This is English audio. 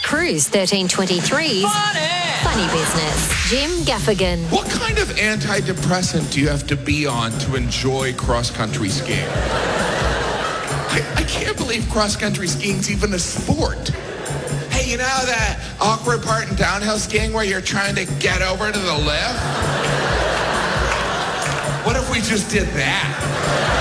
Cruise 1323's Funny Business. Jim Gaffigan. What kind of antidepressant do you have to be on to enjoy cross-country skiing? I can't believe cross-country skiing's even a sport. Hey, you know that awkward part in downhill skiing where you're trying to get over to the lift? What if we just did that?